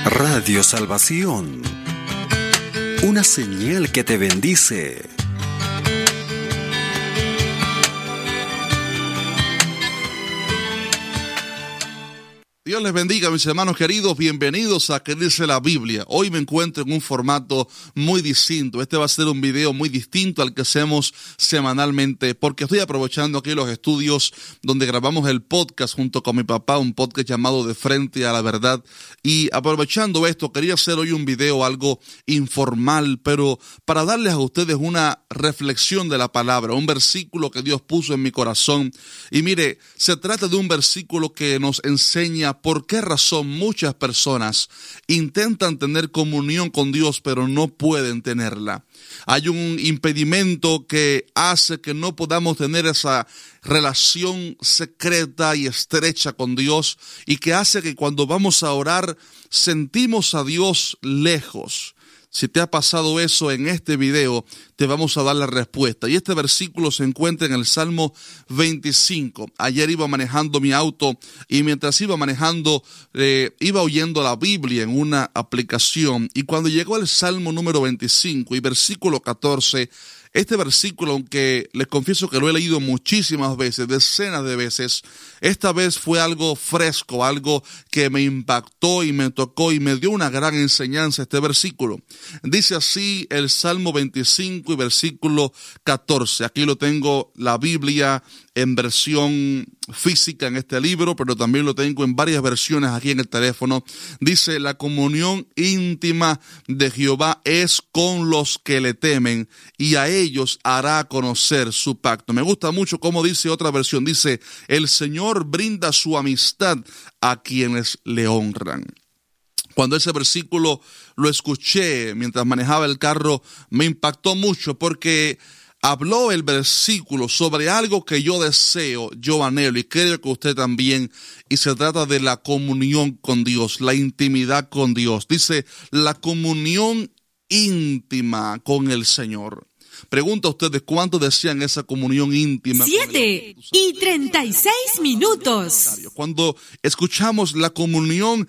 Radio Salvación, una señal que te bendice. Dios les bendiga, mis hermanos queridos, bienvenidos a ¿Qué dice la Biblia? Hoy me encuentro en un formato muy distinto. Este va a ser un video muy distinto al que hacemos semanalmente, porque estoy aprovechando aquí los estudios donde grabamos el podcast junto con mi papá, un podcast llamado De Frente a la Verdad. Y aprovechando esto, quería hacer hoy un video algo informal, pero para darles a ustedes una reflexión de la palabra, un versículo que Dios puso en mi corazón. Y mire, se trata de un versículo que nos enseña por qué razón muchas personas intentan tener comunión con Dios, pero no pueden tenerla. Hay un impedimento que hace que no podamos tener esa relación secreta y estrecha con Dios, y que hace que cuando vamos a orar sentimos a Dios lejos. Si te ha pasado eso, en este video te vamos a dar la respuesta. Y este versículo se encuentra en el Salmo 25. Ayer iba manejando mi auto y mientras iba manejando iba oyendo la Biblia en una aplicación. Y cuando llegó el Salmo número 25 y versículo 14, este versículo, aunque les confieso que lo he leído muchísimas veces, decenas de veces, esta vez fue algo fresco, algo que me impactó y me tocó y me dio una gran enseñanza este versículo. Dice así el Salmo 25 y versículo 14. Aquí lo tengo, la Biblia en versión física en este libro, pero también lo tengo en varias versiones aquí en el teléfono. Dice: la comunión íntima de Jehová es con los que le temen, y a ellos hará conocer su pacto. Me gusta mucho cómo dice otra versión. Dice: el Señor brinda su amistad a quienes le honran. Cuando ese versículo lo escuché mientras manejaba el carro, me impactó mucho porque habló el versículo sobre algo que yo deseo, yo anhelo y creo que usted también, y se trata de la comunión con Dios, la intimidad con Dios. Dice, la comunión íntima con el Señor. Pregunto a ustedes, ¿cuántos desean esa comunión íntima? 7:36 minutos. Cuando escuchamos la comunión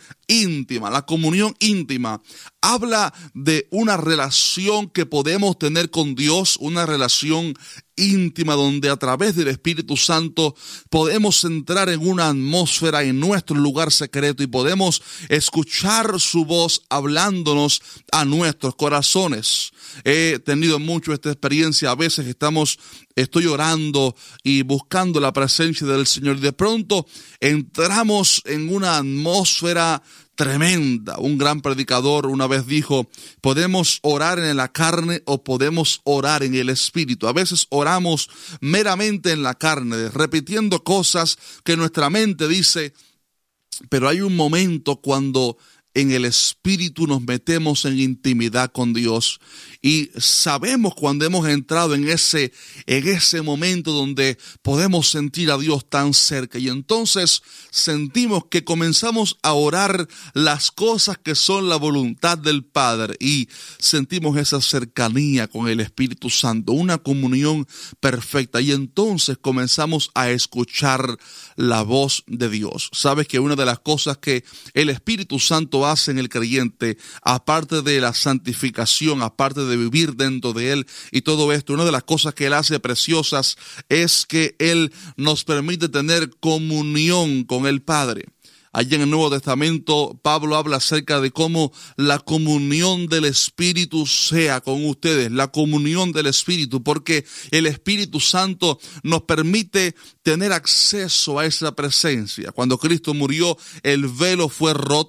íntima, habla de una relación que podemos tener con Dios, una relación íntima donde a través del Espíritu Santo podemos entrar en una atmósfera en nuestro lugar secreto y podemos escuchar su voz hablándonos a nuestros corazones. He tenido mucho esta experiencia. A veces estoy orando y buscando la presencia del Señor y de pronto entramos en una atmósfera tremenda. Un gran predicador una vez dijo: podemos orar en la carne o podemos orar en el espíritu. A veces oramos meramente en la carne, repitiendo cosas que nuestra mente dice, pero hay un momento cuando en el espíritu nos metemos en intimidad con Dios y sabemos cuando hemos entrado en ese momento donde podemos sentir a Dios tan cerca, y entonces sentimos que comenzamos a orar las cosas que son la voluntad del Padre y sentimos esa cercanía con el Espíritu Santo, una comunión perfecta, y entonces comenzamos a escuchar la voz de Dios. Sabes que una de las cosas que el Espíritu Santo hace en el creyente, aparte de la santificación, aparte de vivir dentro de Él y todo esto, una de las cosas que Él hace preciosas es que Él nos permite tener comunión con el Padre. Allí en el Nuevo Testamento, Pablo habla acerca de cómo la comunión del Espíritu sea con ustedes, la comunión del Espíritu, porque el Espíritu Santo nos permite tener acceso a esa presencia. Cuando Cristo murió, el velo fue roto.